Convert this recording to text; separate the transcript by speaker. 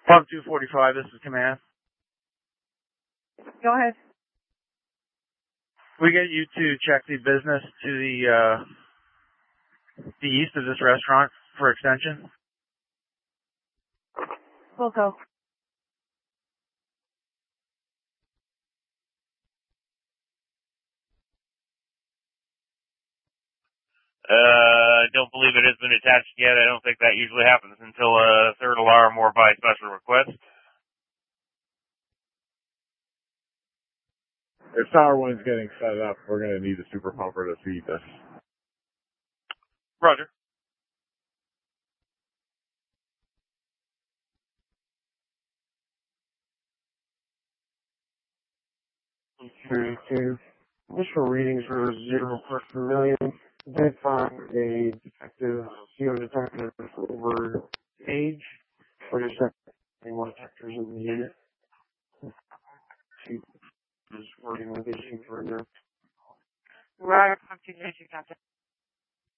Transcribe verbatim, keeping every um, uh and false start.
Speaker 1: Pub two forty-five, this is Command.
Speaker 2: Go ahead.
Speaker 1: We get you to check the business to the uh, the east of this restaurant for extension.
Speaker 2: We'll go.
Speaker 3: Uh, I don't believe it has been attached yet. I don't think that usually happens until a third alarm or by special request.
Speaker 4: If Tower One's getting set up, we're going to need a super pumper to feed this.
Speaker 3: Roger.
Speaker 5: Okay, okay. Initial readings were zero parts per million. Did find a defective C O detector over age. We're just checking more detectors in the unit. She is working with issue further.
Speaker 2: Right, Pub two forty-two, Captain.